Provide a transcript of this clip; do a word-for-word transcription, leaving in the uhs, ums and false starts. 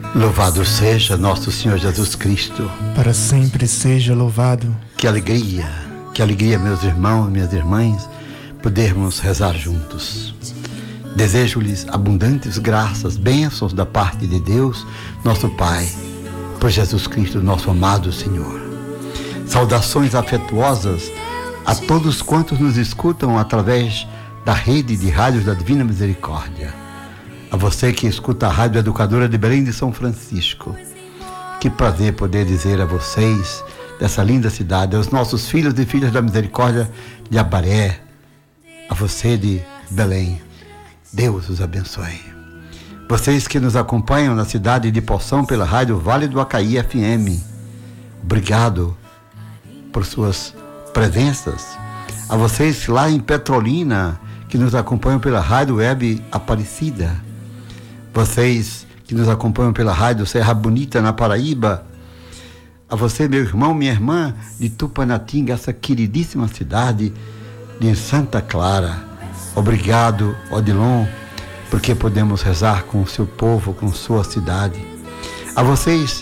Louvado seja nosso Senhor Jesus Cristo. Para sempre seja louvado. Que alegria, que alegria, meus irmãos, minhas irmãs, podermos rezar juntos. Desejo-lhes abundantes graças, bênçãos da parte de Deus, nosso Pai, por Jesus Cristo, nosso amado Senhor. Saudações afetuosas a todos quantos nos escutam através da rede de rádios da Divina Misericórdia. A você que escuta a Rádio Educadora de Belém de São Francisco. Que prazer poder dizer a vocês dessa linda cidade, aos nossos filhos e filhas da Misericórdia de Abaré, a você de Belém. Deus os abençoe. Vocês que nos acompanham na cidade de Poção pela Rádio Vale do Acaí F M. Obrigado por suas presenças. A vocês lá em Petrolina, que nos acompanham pela Rádio Web Aparecida. Vocês que nos acompanham pela Rádio Serra Bonita, na Paraíba. A você, meu irmão, minha irmã, de Tupanatinga, essa queridíssima cidade de Santa Clara. Obrigado, Odilon, porque podemos rezar com o seu povo, com sua cidade. A vocês